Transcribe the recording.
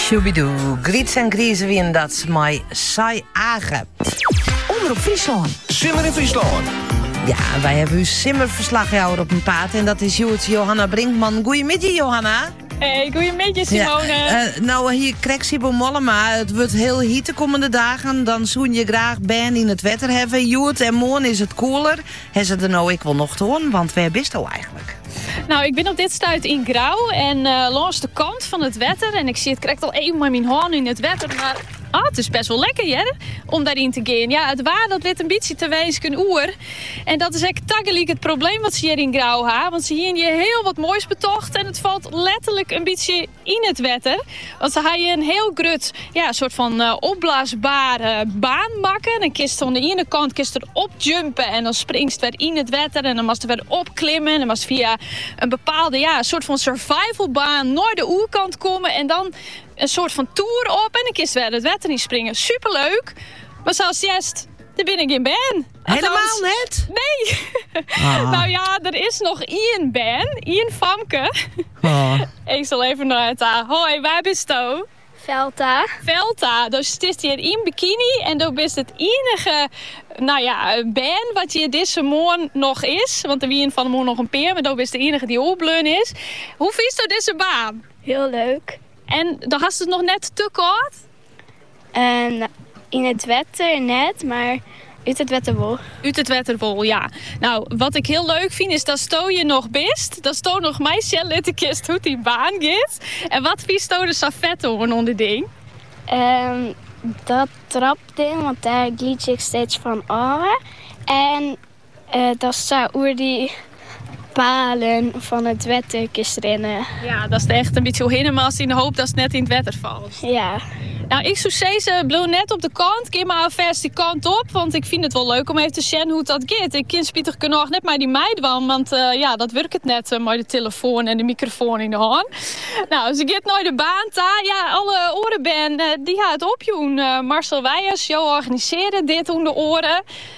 Shoobidoe, Griets en Griezen wien dat mij saai agen. Omroep Friesland. Simmer in Friesland. Ja, wij hebben uw simmerverslaghouder op een paard en dat is Johanna Brinkman. Goedemiddag, Johanna. Hey, goedemiddag Simone. Ja, nou, hier krijg Sibo Mollema. Het wordt heel heet de komende dagen. Dan zoen je graag ben in het wetter hebben. Joet en morgen is het koeler. Hij ze er nou ik wel nog te horen, want waar bist nou eigenlijk? Nou, ik ben op dit stuit in Grauw en langs de kant van het wetter. En ik zie het krijgt al even met mijn hand in het wetter, maar het is best wel lekker, hè, om daarin te gaan. Ja, het waar dat dit een beetje te wezen oer. En dat is echt tegelijk het probleem wat ze hier in Grauw hebben. Want ze hier heel wat moois betocht en het valt letterlijk een beetje in het wetter. Want ze hebben een heel grut, ja, soort van opblaasbare baan maken. Dan kist aan de ene kant erop jumpen en dan springst weer in het wetter. En dan moest er weer opklimmen en dan moest via een bepaalde, ja, soort van survivalbaan naar de oerkant komen en dan een soort van tour op en dan kist weer het wetter in springen. Superleuk. Maar zoals juist, daar ben ik in ben. Helemaal net? Nee. Nou ja, er is nog Ian Famke. Ik zal even naar het aan. Hoi, waar bist je? Velta. Dus het is hier in bikini en dat is het enige, nou ja, band wat je deze morgen nog is. Want er wie van de morgen nog een peer, maar dat is de enige die opbleun is. Hoe vies je deze baan? Heel leuk. En dan had het nog net te kort? En in het wetter net, maar uit het wetter wel. Uit het wetter wel, ja. Nou, wat ik heel leuk vind is dat Sto je nog bist. Dat Sto nog mij zelf kist hoe die baan gaat. En wat vies Sto de safette onder ding? Dat trapding, want daar glied ik steeds van af. En dat staat oer die palen van het wetter rennen. Ja, dat is echt een beetje helemaal in de hoop dat het net in het wetter valt. Ja. Nou, ik zou zeggen, blow net op de kant. Keer maar vast die kant op, want ik vind het wel leuk om even te zien hoe dat gaat. Ik ken Pieter nog net maar die meid van, want ja, dat werkt het net met de telefoon en de microfoon in de hand. Nou, ze gaat naar de baan daar. Ja, alle orenband, die gaat het opjoen. Marcel Weijers, jou organiseren dit om de oren.